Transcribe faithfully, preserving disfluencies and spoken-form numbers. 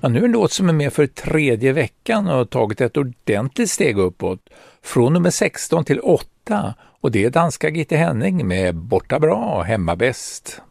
Ja, nu är en låt som är med för tredje veckan och har tagit ett ordentligt steg uppåt. Från nummer sexton till åtta. Och det är danska Gitte Henning med Borta bra, hemma bäst.